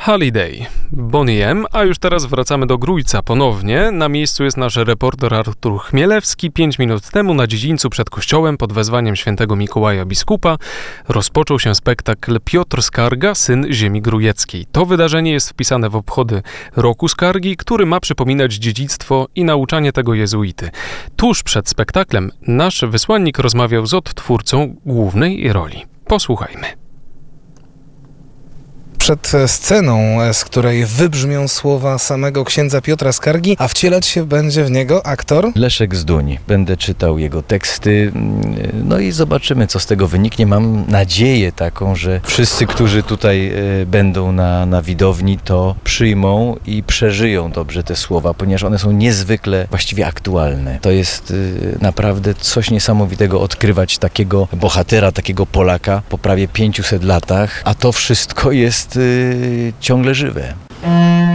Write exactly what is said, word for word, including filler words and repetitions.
Holiday, Boney M, a już teraz wracamy do Grójca ponownie. Na miejscu jest nasz reporter Artur Chmielewski. Pięć minut temu na dziedzińcu przed kościołem pod wezwaniem świętego Mikołaja Biskupa rozpoczął się spektakl Piotr Skarga, syn ziemi grujeckiej. To wydarzenie jest wpisane w obchody Roku Skargi, który ma przypominać dziedzictwo i nauczanie tego jezuity. Tuż przed spektaklem nasz wysłannik rozmawiał z odtwórcą głównej roli. Posłuchajmy. Przed sceną, z której wybrzmią słowa samego księdza Piotra Skargi, a wcielać się będzie w niego aktor Leszek Zduń. Będę czytał jego teksty, no i zobaczymy, co z tego wyniknie. Mam nadzieję taką, że wszyscy, którzy tutaj będą na, na widowni, to przyjmą i przeżyją dobrze te słowa, ponieważ one są niezwykle właściwie aktualne. To jest naprawdę coś niesamowitego odkrywać takiego bohatera, takiego Polaka po prawie pięciuset latach, a to wszystko jest ciągle żywe.